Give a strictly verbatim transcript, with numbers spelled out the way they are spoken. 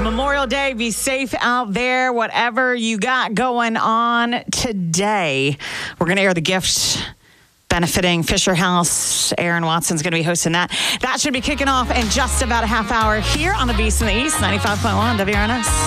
Memorial Day. Be safe out there, whatever you got going on today. We're going to air the gift benefiting Fisher House. Aaron Watson's going to be hosting that. That should be kicking off in just about a half hour here on the Beast in the East, ninety-five point one W R N S.